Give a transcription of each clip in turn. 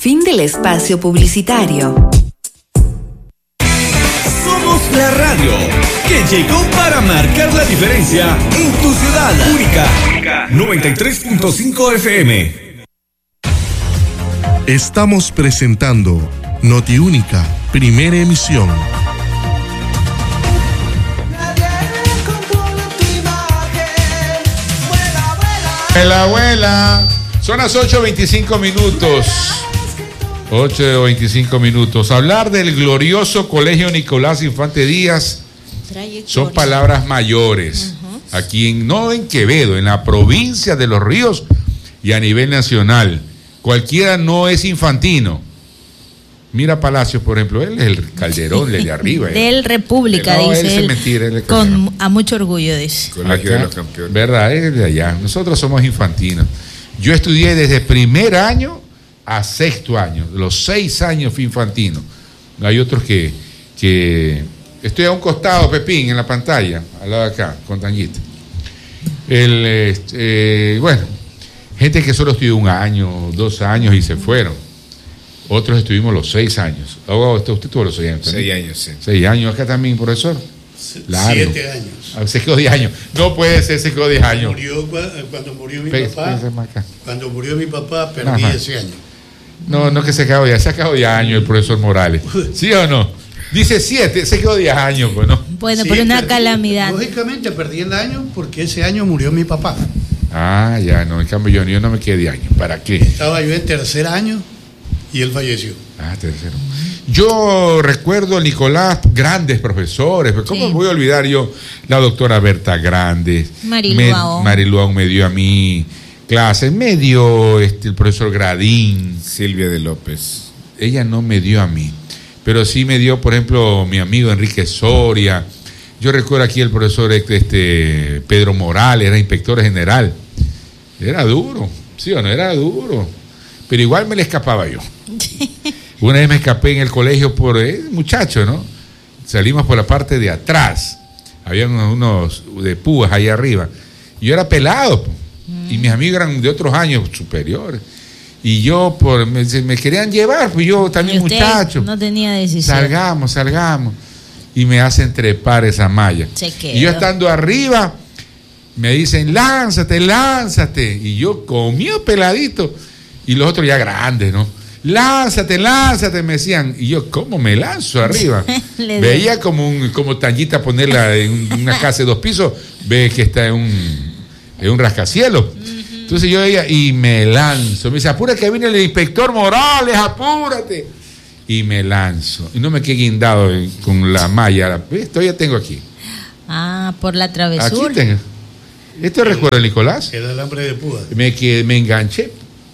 Fin del espacio publicitario. Somos la radio que llegó para marcar la diferencia en tu ciudad. Única 93.5 FM. Estamos presentando Notiúnica, primera emisión. Abuela. Son las 8:25 minutos. 8:25 minutos. Hablar del glorioso Colegio Nicolás Infante Díaz son palabras mayores. Aquí no en Quevedo, en la provincia de Los Ríos y a nivel nacional. Cualquiera no es infantino. Mira Palacios, por ejemplo, él es el Calderón, el de arriba. Del República, no, dice él. Mentira, él a mucho orgullo, dice. Colegio de los campeones. ¿Verdad? Es de allá. Nosotros somos infantinos. Yo estudié desde primer año a sexto año. Los 6 años fui infantino. Hay otros que estoy a un costado, Pepín, en la pantalla, al lado de acá, con Tanguita. Bueno, gente que solo estudió 1 año, 2 años y se fueron. Otros estuvimos los 6 años. Usted tuvo los 6 años también. 6 años, sí. 6 años acá también, profesor. Largo. 7 años. Se quedó 10 años. No puede ser, se quedó 10 años. Cuando murió mi papá. Cuando murió mi papá, perdí ese año. No, que se quedó ya. Se quedó 10 años el profesor Morales. ¿Sí o no? Dice 7, se quedó 10 años, pues no. Bueno, por una calamidad. Lógicamente perdí el año porque ese año murió mi papá. Ah, ya, no. En cambio, yo no me quedé 10 años. ¿Para qué? Estaba yo en tercer año y él falleció. Ah, tercero. Yo recuerdo, Nicolás, grandes profesores. ¿Cómo voy a olvidar yo la doctora Berta Grandes? Mariluao me dio a mí clases. Me dio el profesor Gradín. Silvia de López. Ella no me dio a mí. Pero sí me dio, por ejemplo, mi amigo Enrique Soria. Yo recuerdo aquí el profesor Pedro Morales, era inspector general. Era duro, ¿sí o no? Era duro. Pero igual me le escapaba yo. Una vez me escapé en el colegio por muchacho, ¿no? Salimos por la parte de atrás. Habían unos de púas ahí arriba. Y yo era pelado. Y mis amigos eran de otros años superiores. Y yo, me querían llevar, pues yo también muchacho. No tenía decisión. Salgamos. Y me hacen trepar esa malla. Y yo estando arriba, me dicen, lánzate. Y yo comió peladito. Y los otros ya grandes, ¿no? Lánzate, me decían. Y yo, ¿cómo me lanzo arriba? Veía como Tanguita ponerla en una casa de 2 pisos, ve que está en un rascacielos. Entonces yo veía y me lanzo. Me dice, apúrate que viene el inspector Morales, apúrate. Y me lanzo. Y no me quedé guindado con la malla. Esto ya tengo aquí. Ah, por la travesura. Aquí tengo. ¿Esto recuerda Nicolás? El alambre de púa. Me enganché.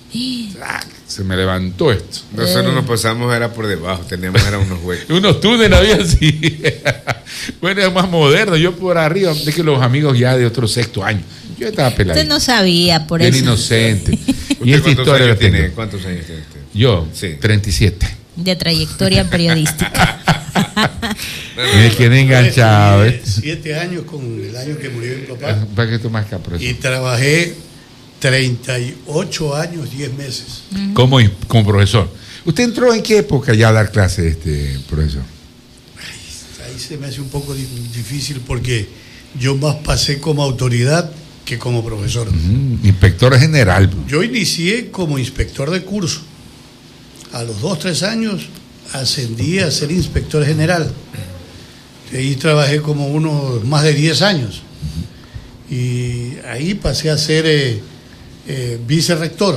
Se me levantó esto. Nosotros nos pasamos, era por debajo, era unos huecos. Unos túneles había así. Bueno, es más moderno. Yo por arriba, es que los amigos ya de otro sexto año. Yo estaba pelado. Usted no sabía, por eso. Era inocente. Y esta historia la tiene. ¿Cuántos años tiene usted? Yo, sí. 37. De trayectoria periodística. Me quedé enganchado. 7 años con el año que murió mi papá. ¿Para qué tú más capaz? Y trabajé 38 años, 10 meses. Como profesor. ¿Usted entró en qué época ya a dar clases, profesor? Ahí se me hace un poco difícil porque yo más pasé como autoridad que como profesor. Inspector general. Yo inicié como inspector de curso. A los 2-3 años ascendí a ser inspector general. Y ahí trabajé como unos más de 10 años. Y ahí pasé a ser vicerrector.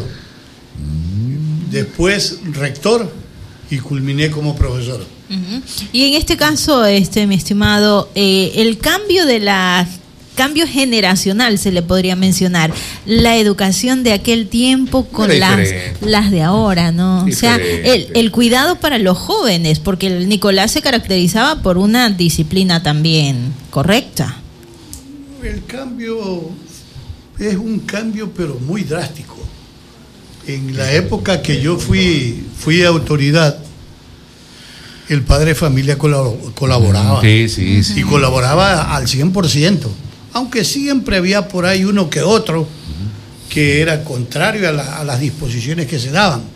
Después rector y culminé como profesor. Y en este caso, mi estimado, el cambio generacional se le podría mencionar, la educación de aquel tiempo con las de ahora, ¿no? O sea, el cuidado para los jóvenes, porque el Nicolás se caracterizaba por una disciplina también correcta. El cambio es un cambio pero muy drástico. En la época que yo fui autoridad, el padre de familia colaboraba. Sí. Y colaboraba al 100%. Aunque siempre había por ahí uno que otro que era contrario a las disposiciones que se daban.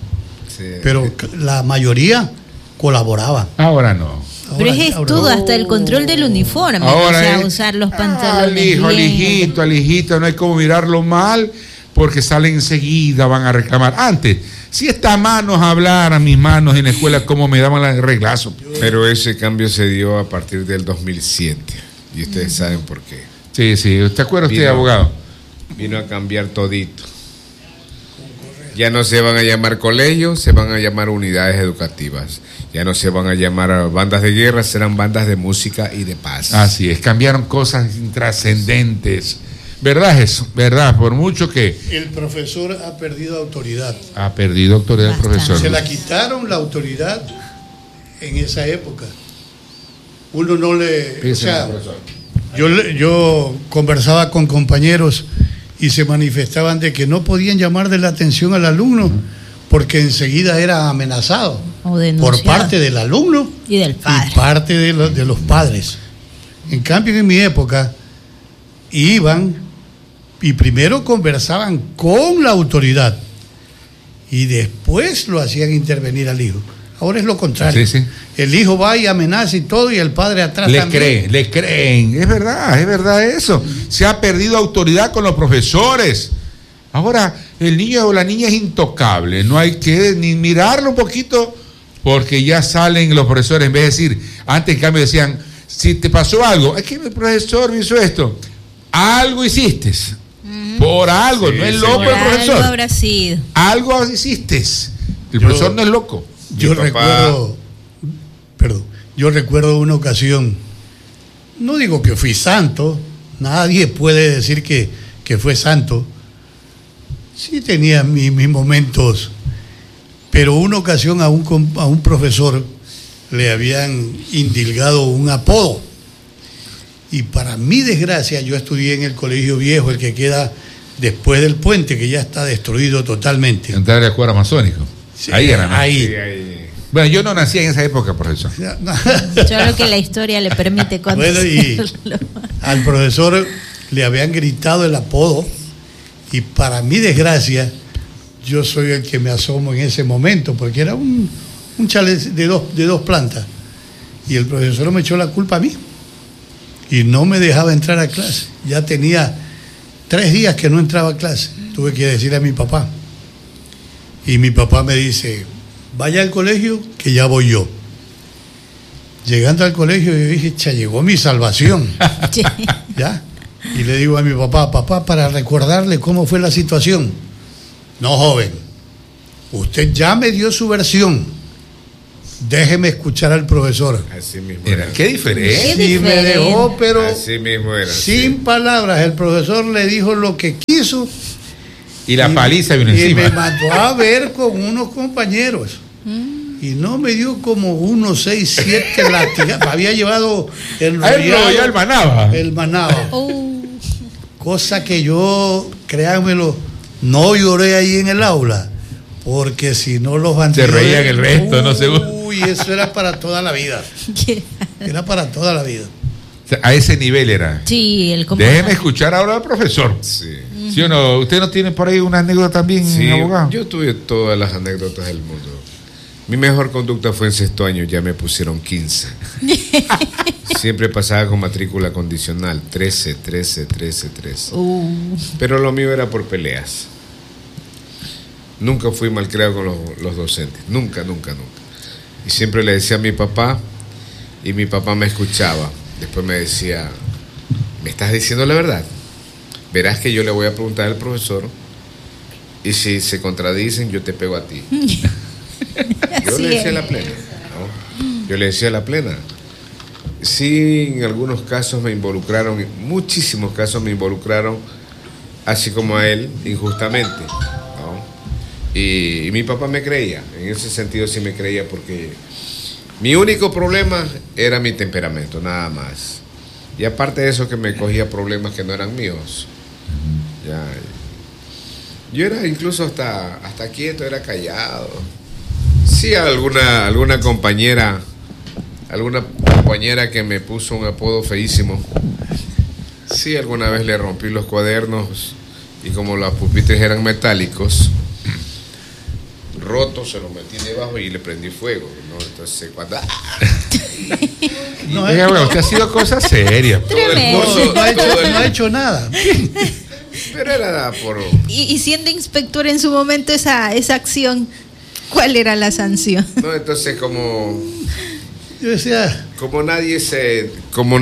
Sí. Pero la mayoría colaboraba. Ahora no. Pero es todo, hasta el control del uniforme. Ahora o sea, usar los pantalones. Al hijito, no hay como mirarlo mal, porque salen enseguida, van a reclamar. Antes, si estas manos hablaran, mis manos en la escuela, cómo me daban el reglazo. Pero ese cambio se dio a partir del 2007, y ustedes saben por qué. Sí, ¿te acuerda usted, abogado? Vino a cambiar todito. Ya no se van a llamar colegios, se van a llamar unidades educativas. Ya no se van a llamar bandas de guerra, serán bandas de música y de paz. Así es, cambiaron cosas intrascendentes. ¿Verdad eso? ¿Verdad? Por mucho que... El profesor ha perdido autoridad. Ha perdido autoridad el profesor. Se la quitaron la autoridad en esa época. Uno no le... O sea, yo conversaba con compañeros y se manifestaban de que no podían llamarle la atención al alumno porque enseguida era amenazado por parte del alumno y del padre. Y parte de los padres. En cambio, en mi época iban y primero conversaban con la autoridad y después lo hacían intervenir al hijo. Ahora es lo contrario. Sí. El hijo va y amenaza y todo, y el padre atrás también. Le creen. Es verdad eso. Se ha perdido autoridad con los profesores. Ahora, el niño o la niña es intocable. No hay que ni mirarlo un poquito, porque ya salen los profesores. En vez de decir, antes en cambio decían, si te pasó algo, es que mi profesor me hizo esto. Algo hiciste. Por algo, sí, no es loco el profesor. Algo habrá sido. Algo hiciste. El profesor no es loco. Yo recuerdo una ocasión, no digo que fui santo, nadie puede decir que fue santo, sí tenía mis momentos, pero una ocasión a un profesor le habían indilgado un apodo, y para mi desgracia yo estudié en el colegio viejo, el que queda después del puente, que ya está destruido totalmente. Entrar al cuadro masónico. Sí, ahí era, ¿no? Ahí. Bueno, yo no nací en esa época, profesor. Solo que la historia le permite conocerlo. Bueno, y al profesor le habían gritado el apodo, y para mi desgracia, yo soy el que me asomo en ese momento, porque era un chalet de dos plantas, y el profesor me echó la culpa a mí, y no me dejaba entrar a clase. Ya tenía 3 días que no entraba a clase. Tuve que decirle a mi papá. Y mi papá me dice, vaya al colegio que ya voy yo. Llegando al colegio yo dije, llegó mi salvación. ¿Ya? Y le digo a mi papá, para recordarle cómo fue la situación. No, joven, usted ya me dio su versión. Déjeme escuchar al profesor. Así mismo era. ¿Qué diferencia? Sí, me dejó, pero así mismo era, sin palabras. El profesor le dijo lo que quiso. Y la paliza vino encima. Y me mandó a ver con unos compañeros. Y no me dio como 1, 6, 7 latigazos. Había llevado el manaba. El manaba. Cosa que yo, créanmelo, no lloré ahí en el aula. Porque si no los bandidos... Se reían el resto, no sé. Uy, eso era para toda la vida. Era para toda la vida. O sea, a ese nivel era. Sí, Déjeme escuchar ahora al profesor. Sí. ¿Sí o no? ¿Usted no tiene por ahí una anécdota también, sí, abogado? Yo tuve todas las anécdotas del mundo. Mi mejor conducta fue en 6º año, ya me pusieron 15. Siempre pasaba con matrícula condicional, 13. Pero lo mío era por peleas. Nunca fui malcriado con los docentes, nunca. Y siempre le decía a mi papá, y mi papá me escuchaba. Después me decía, ¿me estás diciendo la verdad? Verás que yo le voy a preguntar al profesor, y si se contradicen, yo te pego a ti. Yo le decía la plena, ¿no? Yo le decía la plena. Sí, en algunos casos me involucraron, en muchísimos casos me involucraron, así como a él, injustamente, ¿no? Y mi papá me creía, en ese sentido sí me creía, porque mi único problema era mi temperamento, nada más. Y aparte de eso, que me cogía problemas que no eran míos. Ya. Yo era incluso hasta quieto, era callado. Sí, alguna compañera que me puso un apodo feísimo. Sí, alguna vez le rompí los cuadernos, y como los pupitres eran metálicos, roto, se lo metí debajo y le prendí fuego, ¿no? Entonces, cuando... Usted ha sido cosas serias. No ha hecho nada. Pero era por... Y siendo inspector en su momento esa acción, ¿cuál era la sanción? No, entonces como... Yo decía... Como nadie se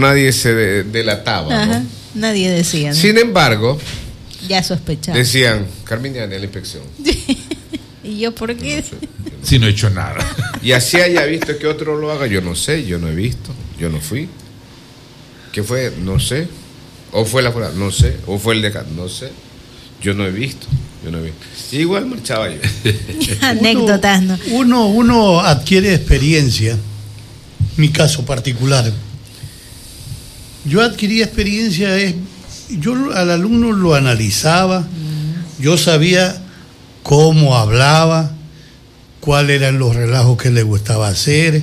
delataba, Ajá, ¿no? Nadie decía, ¿no? Sin embargo... Ya sospechaba. Decían, Carminiani, a la inspección. ¿Y yo por qué? No sé. Si no he hecho nada. Y así haya visto que otro lo haga, yo no sé, yo no he visto, yo no fui. ¿Qué fue? No sé. O fue la fuera, no sé. O fue el de acá, no sé. Yo no he visto. Igual marchaba yo. Anécdotas, ¿no? Uno adquiere experiencia. Mi caso particular. Yo adquirí experiencia, yo al alumno lo analizaba, yo sabía cómo hablaba, cuáles eran los relajos que le gustaba hacer,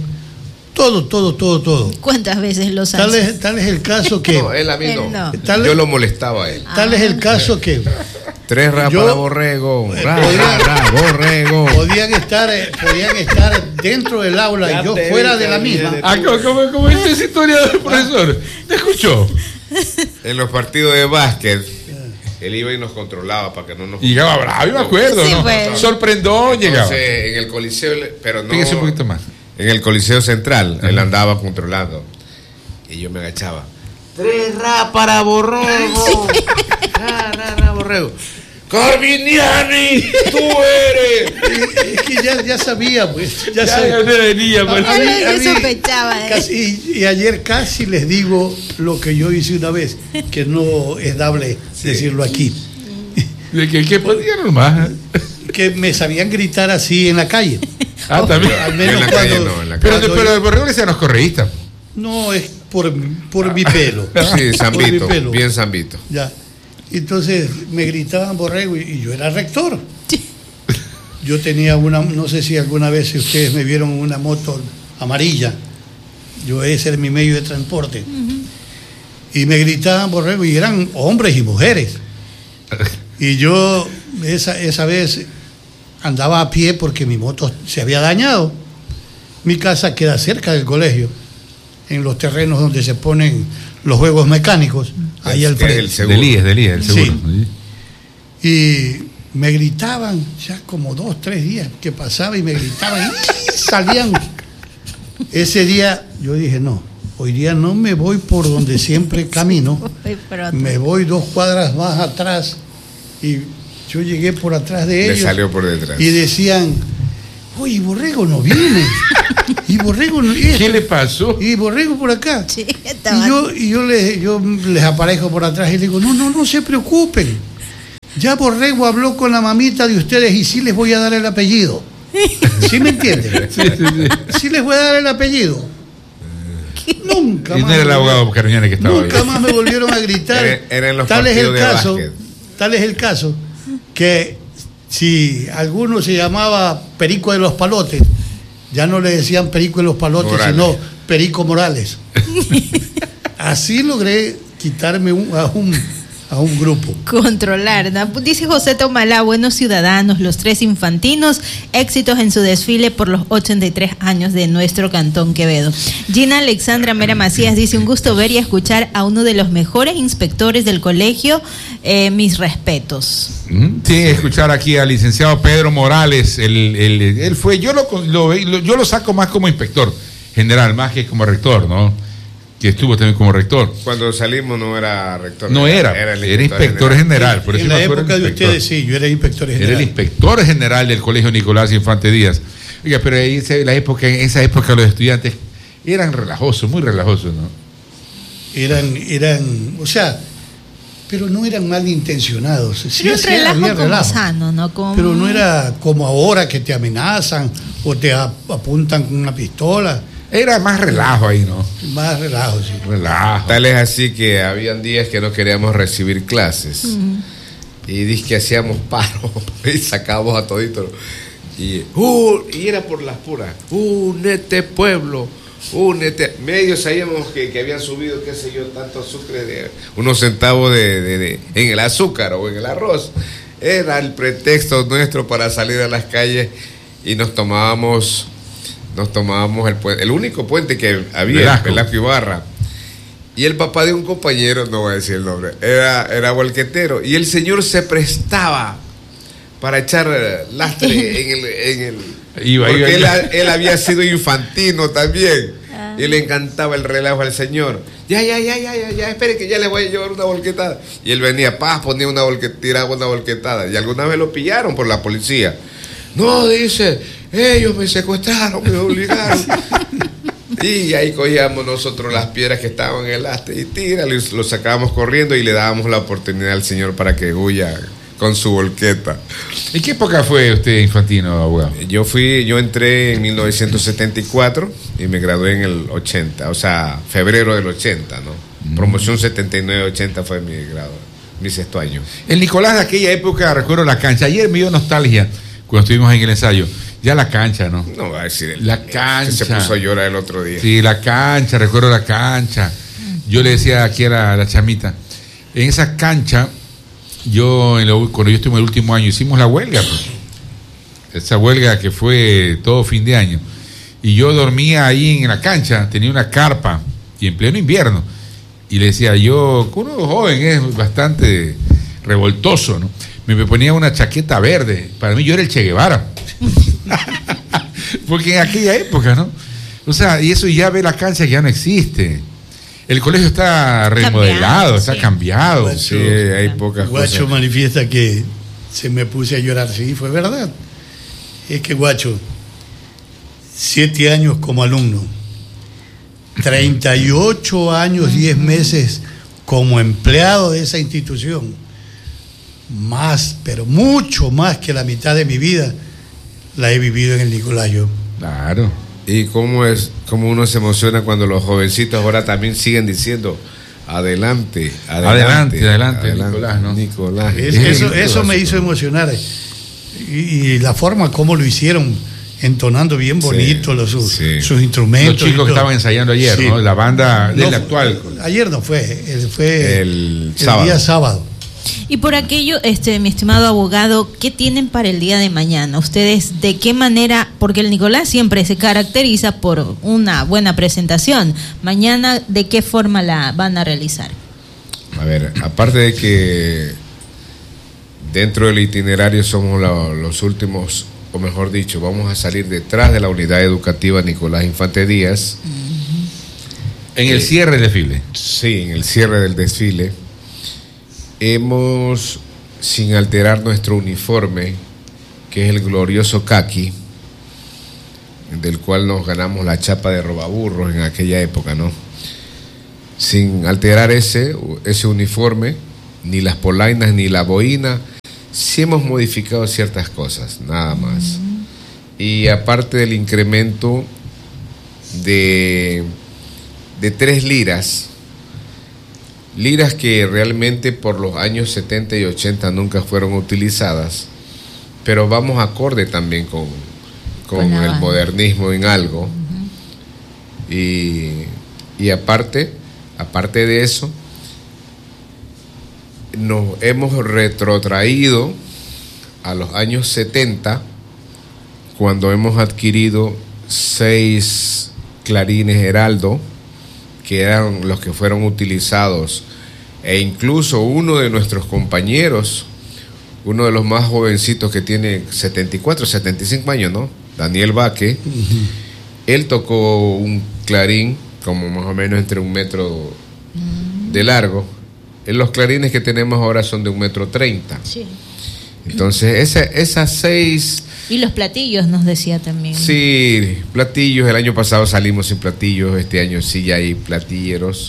todo. ¿Cuántas veces lo sabes? Tal es el caso que... No, él a mí no. Tal, yo lo molestaba a él. Tal es el caso que... 3 ra para borrego, borrego. Podían estar dentro del aula y yo fuera de la misma. ¿Cómo es esa historia del profesor? ¿Te escuchó? En los partidos de básquet, él iba y nos controlaba para que no nos... Llegaba bravo, yo me acuerdo, sí, ¿no? Pues. Sorprendón, llegaba. Entonces, en el Coliseo, pero no... Fíjese un poquito más. En el Coliseo Central, él andaba controlando. Y yo me agachaba. 3 ra para borrego. Ra, borrego. Carminiani, tú eres. Es que ya sabía, pues. Ya venía, pues. Yo sospechaba. Y ayer casi les digo lo que yo hice una vez, que no es dable decirlo aquí. ¿De qué podía nomás? Que me sabían gritar así en la calle. También. Al menos en la cuando, calle no, en la calle. Pero el borrego le decían los correístas. No, es por mi pelo. Sí, Zambito, Por mi pelo. bien Zambito. Ya. Entonces me gritaban borrego y yo era rector. Yo tenía no sé si alguna vez ustedes me vieron una moto amarilla. Ese era mi medio de transporte. Y me gritaban borrego y eran hombres y mujeres. Y yo esa vez andaba a pie porque mi moto se había dañado. Mi casa queda cerca del colegio, en los terrenos donde se ponen los juegos mecánicos, ahí al frente. Del IES, el seguro. Sí. Y me gritaban, ya como 2-3 días que pasaba y me gritaban y salían. Ese día yo dije, no, hoy día no me voy por donde siempre camino, me voy 2 cuadras más atrás y yo llegué por atrás de ellos. Le salió por detrás. Y decían, oye, Borrego no viene. Y Borrego no... ¿Qué le pasó? Y Borrego por acá. Sí, y yo les aparezco por atrás y les digo, no se preocupen. Ya Borrego habló con la mamita de ustedes y sí les voy a dar el apellido. ¿Sí me entienden? Sí. Sí les voy a dar el apellido. Nunca y más. No era el abogado Carminiani que estaba Nunca ahí. más me volvieron a gritar. Eran los partidos de básquet. Tal es el caso que si alguno se llamaba Perico de los Palotes, ya no le decían Perico de los Palotes, Morales. sino Perico Morales. Así logré quitarme a un grupo. Controlar, ¿no? Dice José Tomalá, buenos ciudadanos, los 3 infantinos, éxitos en su desfile por los 83 años de nuestro Cantón Quevedo. Gina Alexandra Mera Macías dice, un gusto ver y escuchar a uno de los mejores inspectores del colegio, mis respetos. Sí, escuchar aquí al licenciado Pedro Morales, él fue, yo lo saco más como inspector general, más que como rector, ¿no? Que estuvo también como rector. Cuando salimos no era rector. No era inspector general. Por En eso la época de ustedes sí, yo era inspector general. Era el inspector general del Colegio Nicolás Infante Díaz. Oiga, pero en esa época los estudiantes eran relajosos, muy relajosos, ¿no? Eran, o sea, pero no eran malintencionados. Sí, Pero un relajo había como relajo. sano, ¿no? Como... Pero no era como ahora que te amenazan o te apuntan con una pistola. Era más relajo ahí, ¿no? Más relajo, sí. Relajo. Tal es así que habían días que no queríamos recibir clases. Y dice que hacíamos paro y sacábamos a toditos. Y era por las puras. Únete, pueblo. Únete. Medio sabíamos que habían subido, qué sé yo, tanto azúcar, de unos centavos en el azúcar o en el arroz. Era el pretexto nuestro para salir a las calles y nos tomábamos el único puente que había, Velasco Ibarra. Y el papá de un compañero, no voy a decir el nombre, era volquetero. Y el señor se prestaba para echar lastre en el porque él había sido infantino también. Y le encantaba el relajo al señor. Ya, espere que ya le voy a llevar una volquetada. Y él venía, ponía tiraba una volquetada. Y alguna vez lo pillaron por la policía. No, dice, ellos me secuestraron, me obligaron. Y ahí cogíamos nosotros las piedras que estaban en el lastre y lo sacábamos corriendo y le dábamos la oportunidad al señor para que huya con su volqueta. ¿En qué época fue usted infantino, abogado? Yo entré en 1974 y me gradué en el 80, o sea, febrero del 80, ¿no? Promoción 79-80 fue mi grado, mi sexto año. El Nicolás de aquella época, recuerdo la cancha. Ayer me dio nostalgia cuando estuvimos en el ensayo. Ya la cancha, ¿no? No va a decir la cancha. Se puso a llorar el otro día. Sí, la cancha, recuerdo la cancha. Yo le decía aquí a la chamita, en esa cancha, cuando yo estuve en el último año, hicimos la huelga, pues. Esa huelga que fue todo fin de año. Y yo dormía ahí en la cancha, tenía una carpa, y en pleno invierno. Y le decía, uno joven es bastante revoltoso, ¿no? Me ponía una chaqueta verde. Para mí yo era el Che Guevara. Porque en aquella época, ¿no? O sea, y eso ya ve la cancha que ya no existe. El colegio está remodelado, está cambiado. Guacho, sí, hay pocas cosas. Guacho manifiesta que se me puse a llorar. Sí, fue verdad. Es que Guacho, 7 años como alumno, 38 años, 10 meses como empleado de esa institución, más, pero mucho más que la mitad de mi vida la he vivido en el Nicolás yo. Claro. Y cómo uno se emociona cuando los jovencitos ahora también siguen diciendo adelante, Nicolás, ¿no? Nicolás. Eso me hizo emocionar. Y la forma como lo hicieron, entonando bien bonito sus instrumentos. Los chicos que estaban ensayando ayer, ¿no? La banda del actual. Ayer no fue el día sábado. Y por aquello, mi estimado abogado, ¿qué tienen para el día de mañana? ¿Ustedes de qué manera? Porque el Nicolás siempre se caracteriza por una buena presentación. Mañana, ¿de qué forma la van a realizar? A ver, aparte de que dentro del itinerario somos los últimos, o mejor dicho, vamos a salir detrás de la unidad educativa Nicolás Infante Díaz. En el cierre del desfile. Sí, en el cierre del desfile. Hemos, sin alterar nuestro uniforme, que es el glorioso caqui, del cual nos ganamos la chapa de robaburros en aquella época, ¿no? Sin alterar ese uniforme, ni las polainas ni la boina, sí hemos modificado ciertas cosas, nada más. Y aparte del incremento de 3 liras que realmente por los años 70 y 80 nunca fueron utilizadas, pero vamos acorde también con el modernismo en algo. Y aparte de eso, nos hemos retrotraído a los años 70, cuando hemos adquirido 6 clarines Heraldo, que eran los que fueron utilizados, e incluso uno de nuestros compañeros, uno de los más jovencitos que tiene 74, 75 años, ¿no? Daniel Baque, él tocó un clarín como más o menos entre 1 metro de largo. Los clarines que tenemos ahora son de 1,30 metros. Sí. Entonces, esas 6... Y los platillos nos decía también. Sí, platillos. El año pasado salimos sin platillos. Este año sí ya hay platilleros.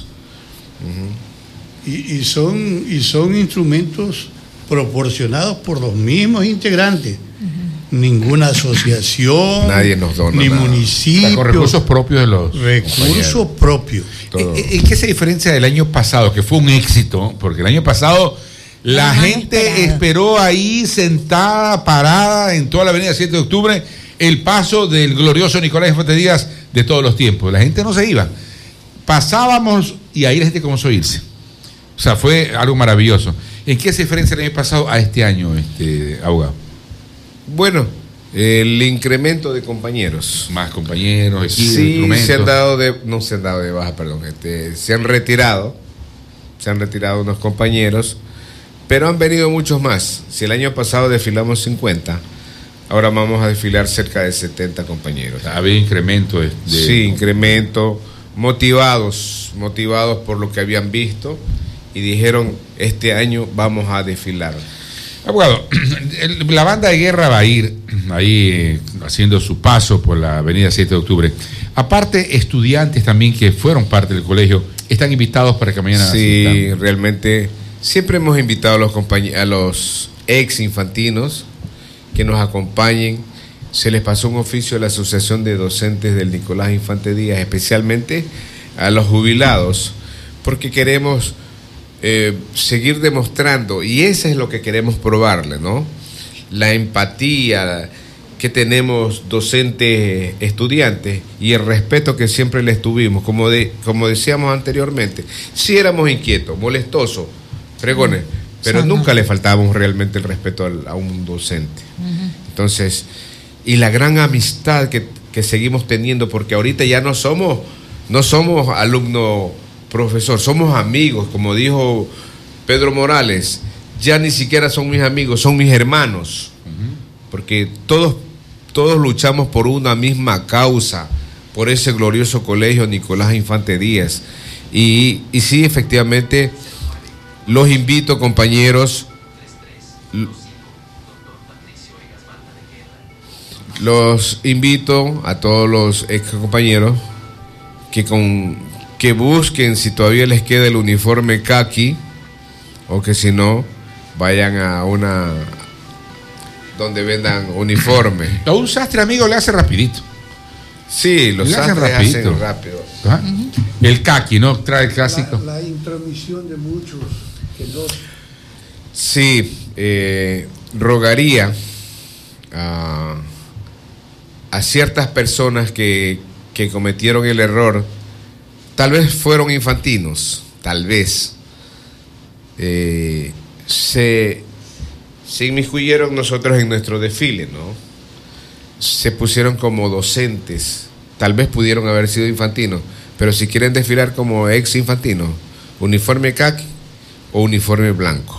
Y son instrumentos proporcionados por los mismos integrantes. Ninguna asociación, nadie nos dona ni nada. Municipio. Con recursos propios de los recursos propios. ¿En qué se diferencia del año pasado, que fue un éxito? Porque el año pasado la gente esperó ahí sentada, parada en toda la avenida 7 de octubre, el paso del glorioso Nicolás Infante Díaz de todos los tiempos. La gente no se iba. Pasábamos y ahí la gente comenzó a irse. O sea, fue algo maravilloso. ¿En qué se diferencia el año pasado a este año, abogado? Bueno, El incremento de compañeros. Más compañeros, equipos, sí, instrumentos. se han dado de baja, perdón. Se han retirado unos compañeros, pero han venido muchos más. Si el año pasado desfilamos 50, ahora vamos a desfilar cerca de 70 compañeros. Ha habido incremento Sí, incremento, motivados por lo que habían visto y dijeron, este año vamos a desfilar. Abogado, la banda de guerra va a ir ahí haciendo su paso por la avenida 7 de octubre. Aparte, estudiantes también que fueron parte del colegio están invitados para que mañana sí, asistan. Realmente siempre hemos invitado a los ex infantinos que nos acompañen. Se les pasó un oficio a la Asociación de Docentes del Nicolás Infante Díaz, especialmente a los jubilados, porque queremos seguir demostrando, y eso es lo que queremos probarle, ¿no? La empatía que tenemos docentes, estudiantes, y el respeto que siempre les tuvimos, como decíamos anteriormente. Sí éramos inquietos, molestosos, fregones, pero nunca le faltábamos realmente el respeto a un docente. Entonces, y la gran amistad que seguimos teniendo, porque ahorita ya no somos alumno profesor, somos amigos, como dijo Pedro Morales, ya ni siquiera son mis amigos, son mis hermanos, porque todos luchamos por una misma causa, por ese glorioso colegio Nicolás Infante Díaz, y sí, efectivamente, los invito, compañeros, los invito a todos los ex compañeros que busquen, si todavía les queda el uniforme caqui, o que si no, vayan a una donde vendan uniforme. A un sastre amigo le hace rapidito. Sí, los sastres hacen rápido. ¿Ah? El caqui, ¿no? Trae el clásico. La intromisión de muchos que no. Sí, rogaría a ciertas personas que cometieron el error. Tal vez fueron infantinos, tal vez. Se inmiscuyeron nosotros en nuestro desfile, ¿no? Se pusieron como docentes. Tal vez pudieron haber sido infantinos, pero si quieren desfilar como ex infantinos, uniforme caqui o uniforme blanco.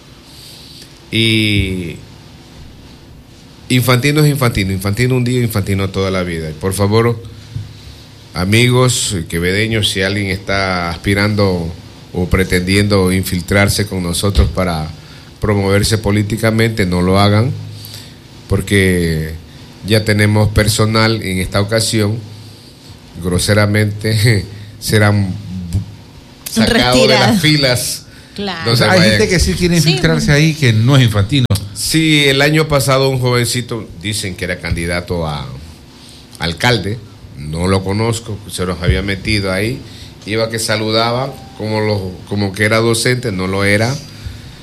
Y infantino es infantino un día, infantino toda la vida. Por favor, amigos quevedeños, si alguien está aspirando o pretendiendo infiltrarse con nosotros para promoverse políticamente, no lo hagan, porque ya tenemos personal en esta ocasión, groseramente serán sacados de las filas. Claro. No se Hay vayan. gente que sí quiere infiltrarse ahí, que no es infantino. Sí, el año pasado un jovencito, dicen que era candidato a alcalde, no lo conozco, se nos había metido ahí, iba que saludaba como que era docente, no lo era,